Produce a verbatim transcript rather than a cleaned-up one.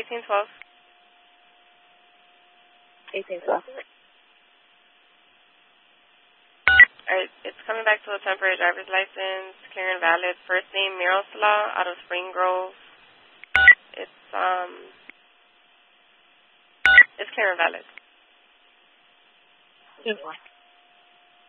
eighteen twelve. eighteen twelve. Alright, it's coming back to a temporary driver's license, clear and valid. First name Miroslav out of Spring Grove. It's um, it's clear and valid. Good one.